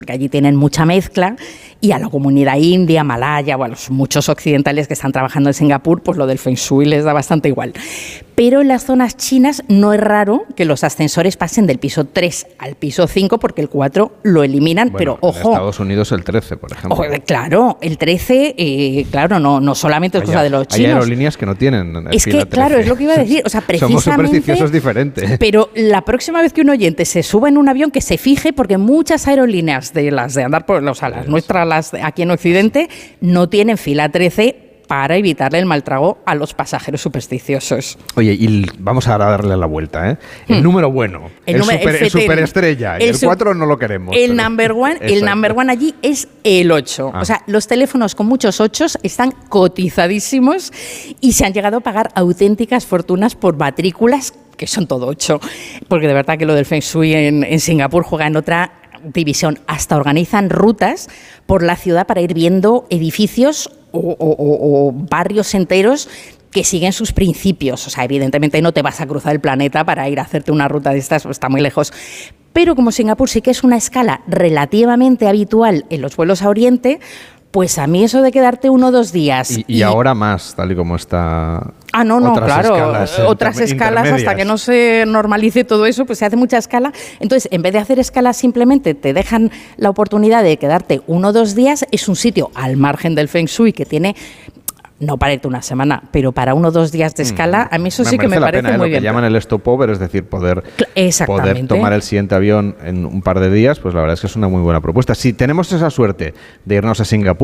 porque allí tienen mucha mezcla, y a la comunidad india, malaya o a los muchos occidentales que están trabajando en Singapur, pues lo del Feng Shui les da bastante igual. Pero en las zonas chinas no es raro que los ascensores pasen del piso 3 al piso 5 porque el 4 lo eliminan, Bueno, pero ojo. En Estados Unidos el 13, por ejemplo. Ojo, claro, el 13, claro, no solamente es cosa de los chinos. Hay aerolíneas que no tienen es que, 13. Claro, es lo que iba a decir. O sea, precisamente, somos supersticiosos diferentes. Pero la próxima vez que un oyente se suba en un avión, que se fije, porque muchas aerolíneas de las de andar por, o sea, las nuestras, las aquí en Occidente, no tienen fila 13 para evitarle el mal trago a los pasajeros supersticiosos. Oye, y vamos a darle la vuelta, ¿eh? El número bueno, el superestrella, y el 4 no lo queremos. El number one allí es el 8. O sea, los teléfonos con muchos 8 están cotizadísimos y se han llegado a pagar auténticas fortunas por matrículas que son todo 8. Porque de verdad que lo del Feng Shui en Singapur juega en otra división. Hasta organizan rutas por la ciudad para ir viendo edificios o barrios enteros que siguen sus principios. O sea, evidentemente no te vas a cruzar el planeta para ir a hacerte una ruta de estas, está muy lejos. Pero como Singapur sí que es una escala relativamente habitual en los vuelos a Oriente, pues a mí eso de quedarte 1 o 2 días... Y ahora más, tal y como está... Otras escalas hasta que no se normalice todo eso, pues se hace mucha escala. Entonces, en vez de hacer escalas, simplemente te dejan la oportunidad de quedarte 1 o 2 días. Es un sitio al margen del Feng Shui que tiene... No para irte una semana, pero para 1 o 2 días de escala, a mí eso sí que me parece muy bien. Lo que llaman el stopover, es decir, poder tomar el siguiente avión en un par de días, pues la verdad es que es una muy buena propuesta. Si tenemos esa suerte de irnos a Singapur,